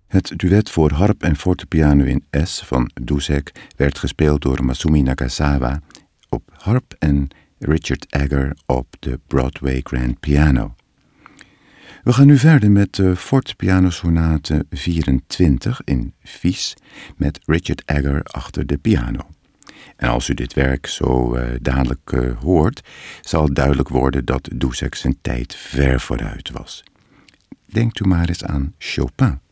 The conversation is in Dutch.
Het duet voor harp en fortepiano in S van Dussek werd gespeeld door Masumi Nagasawa op harp en Richard Egger op de Broadway Grand Piano. We gaan nu verder met de fortepianosonate 24 in Vies met Richard Egger achter de piano. En als u dit werk zo dadelijk hoort, zal duidelijk worden dat Dussek zijn tijd ver vooruit was. Denkt u maar eens aan Chopin.